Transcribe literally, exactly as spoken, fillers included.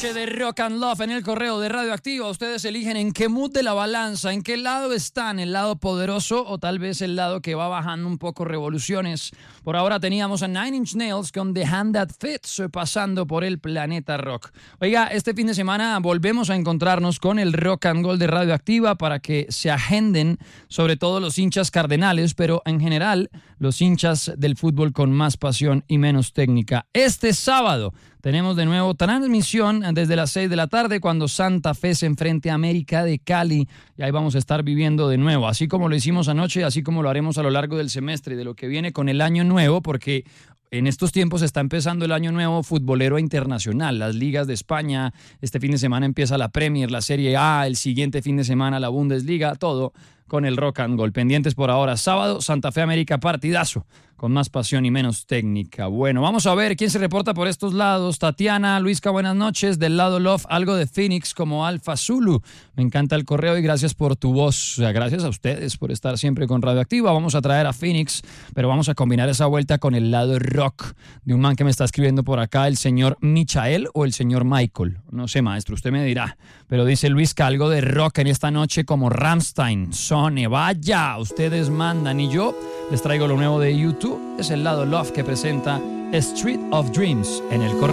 noche de Rock and Love en el correo de Radioactiva. Ustedes eligen en qué mood de la balanza, en qué lado están, el lado poderoso o tal vez el lado que va bajando un poco revoluciones. Por ahora teníamos a Nine Inch Nails con The Hand That Fits pasando por el planeta rock. Oiga, este fin de semana volvemos a encontrarnos con el Rock and Gold de Radioactiva para que se agenden sobre todo los hinchas cardenales, pero en general los hinchas del fútbol con más pasión y menos técnica. Este sábado tenemos de nuevo transmisión desde las seis de la tarde cuando Santa Fe se enfrente a América de Cali y ahí vamos a estar viviendo de nuevo, así como lo hicimos anoche, así como lo haremos a lo largo del semestre y de lo que viene con el año nuevo, porque en estos tiempos está empezando el año nuevo futbolero internacional, las ligas de España, este fin de semana empieza la Premier, la Serie A, el siguiente fin de semana la Bundesliga, todo con el Rock and Gold. Pendientes por ahora, sábado, Santa Fe América, partidazo, con más pasión y menos técnica. Bueno, vamos a ver quién se reporta por estos lados. Tatiana, Luisca, buenas noches. Del lado Love, algo de Phoenix como Alfa Zulu. Me encanta el correo y gracias por tu voz. O sea, gracias a ustedes por estar siempre con Radioactiva. Vamos a traer a Phoenix, pero vamos a combinar esa vuelta con el lado rock de un man que me está escribiendo por acá, el señor Michael o el señor Michael. No sé, maestro, usted me dirá. Pero dice Luisca, algo de rock en esta noche como Rammstein, Sone, vaya, ustedes mandan. Y yo les traigo lo nuevo de YouTube. Es el lado Love que presenta Street of Dreams en el correo.